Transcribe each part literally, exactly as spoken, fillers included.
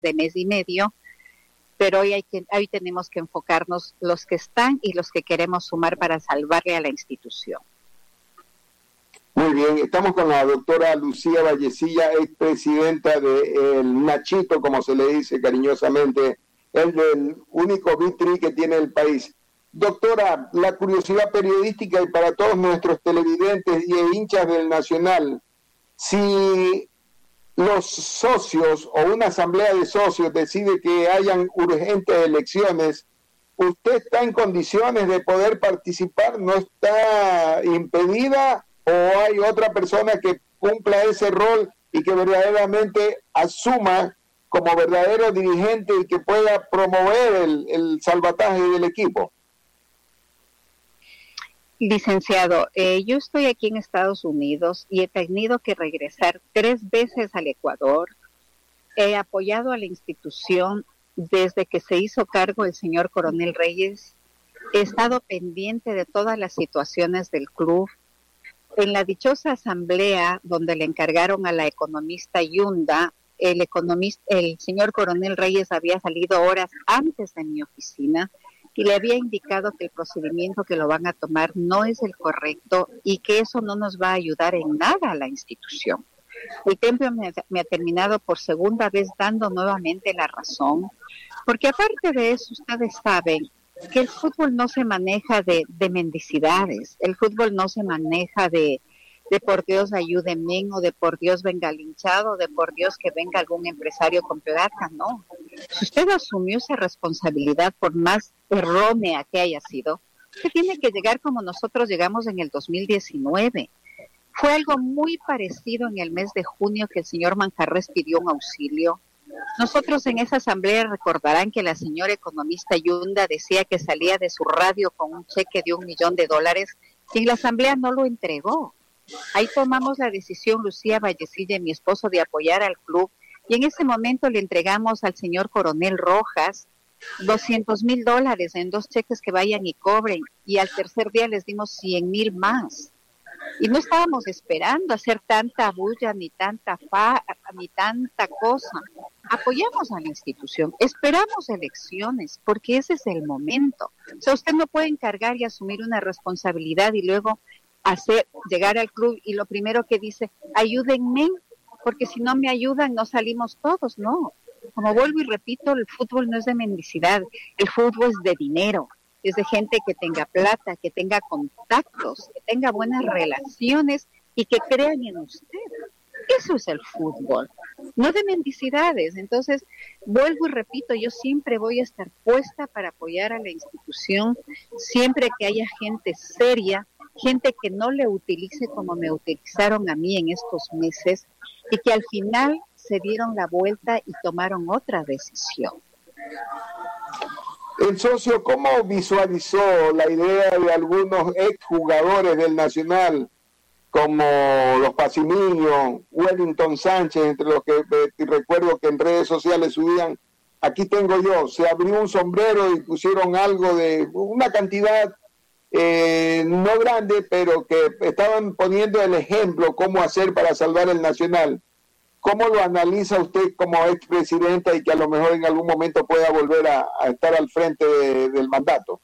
de mes y medio, pero hoy, hay que, hoy tenemos que enfocarnos los que están y los que queremos sumar para salvarle a la institución. Muy bien, estamos con la doctora Lucía Vallecilla, expresidenta de el Nachito, como se le dice cariñosamente, el del único vitri que tiene el país. Doctora, la curiosidad periodística y para todos nuestros televidentes y hinchas del Nacional, si los socios o una asamblea de socios decide que hayan urgentes elecciones, ¿usted está en condiciones de poder participar? ¿No está impedida? ¿O hay otra persona que cumpla ese rol y que verdaderamente asuma como verdadero dirigente y que pueda promover el, el salvataje del equipo? Licenciado, eh, yo estoy aquí en Estados Unidos y he tenido que regresar tres veces al Ecuador. He apoyado a la institución desde que se hizo cargo el señor Coronel Reyes. He estado pendiente de todas las situaciones del club. En la dichosa asamblea donde le encargaron a la economista Yunda, el economista, el señor Coronel Reyes había salido horas antes de mi oficina y le había indicado que el procedimiento que lo van a tomar no es el correcto y que eso no nos va a ayudar en nada a la institución. El tiempo me, me ha terminado por segunda vez dando nuevamente la razón, porque aparte de eso ustedes saben que el fútbol no se maneja de, de mendicidades, el fútbol no se maneja de, de por Dios ayúdenme, o de por Dios venga linchado, o de por Dios que venga algún empresario con plata, no. Si usted asumió esa responsabilidad, por más errónea que haya sido, usted tiene que llegar como nosotros llegamos en el dos mil diecinueve. Fue algo muy parecido en el mes de junio que el señor Manjarres pidió un auxilio. Nosotros en esa asamblea recordarán que la señora economista Yunda decía que salía de su radio con un cheque de un millón de dólares y en la asamblea no lo entregó. Ahí tomamos la decisión, Lucía Vallecilla y mi esposo, de apoyar al club y en ese momento le entregamos al señor Coronel Rojas doscientos mil dólares en dos cheques que vayan y cobren y al tercer día les dimos cien mil más. Y no estábamos esperando hacer tanta bulla, ni tanta fa, ni tanta cosa. Apoyamos a la institución, esperamos elecciones, porque ese es el momento. O sea, usted no puede encargar y asumir una responsabilidad y luego hacer llegar al club y lo primero que dice, ayúdenme, porque si no me ayudan no salimos todos, no. Como vuelvo y repito, el fútbol no es de mendicidad, el fútbol es de dinero. Es de gente que tenga plata, que tenga contactos, que tenga buenas relaciones y que crean en usted. Eso es el fútbol, no de mendicidades. Entonces, vuelvo y repito, yo siempre voy a estar puesta para apoyar a la institución, siempre que haya gente seria, gente que no le utilice como me utilizaron a mí en estos meses y que al final se dieron la vuelta y tomaron otra decisión. El socio, ¿cómo visualizó la idea de algunos exjugadores del Nacional, como los Pacimiño, Wellington Sánchez, entre los que eh, recuerdo que en redes sociales subían, aquí tengo yo, se abrió un sombrero y pusieron algo de una cantidad eh, no grande, pero que estaban poniendo el ejemplo cómo hacer para salvar el Nacional? ¿Cómo lo analiza usted como expresidenta y que a lo mejor en algún momento pueda volver a, a estar al frente de, del mandato?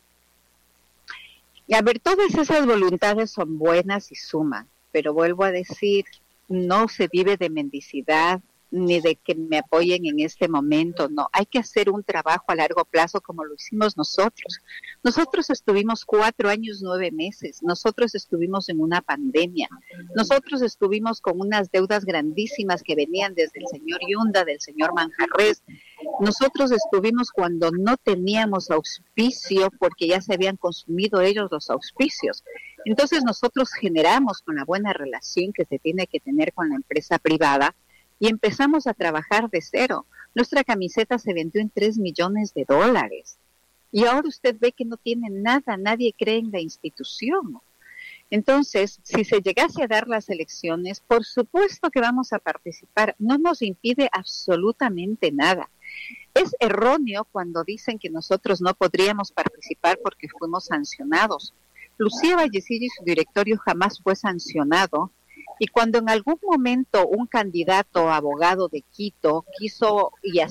Y a ver, todas esas voluntades son buenas y suman, pero vuelvo a decir, no se vive de mendicidad ni de que me apoyen en este momento, no. Hay que hacer un trabajo a largo plazo como lo hicimos nosotros. Nosotros estuvimos cuatro años, nueve meses. Nosotros estuvimos en una pandemia. Nosotros estuvimos con unas deudas grandísimas que venían desde el señor Yunda, del señor Manjarres. Nosotros estuvimos cuando no teníamos auspicio porque ya se habían consumido ellos los auspicios. Entonces nosotros generamos con la buena relación que se tiene que tener con la empresa privada y empezamos a trabajar de cero. Nuestra camiseta se vendió en tres millones de dólares. Y ahora usted ve que no tiene nada, nadie cree en la institución. Entonces, si se llegase a dar las elecciones, por supuesto que vamos a participar. No nos impide absolutamente nada. Es erróneo cuando dicen que nosotros no podríamos participar porque fuimos sancionados. Lucía Vallecilla y su directorio jamás fue sancionado. Y cuando en algún momento un candidato abogado de Quito quiso y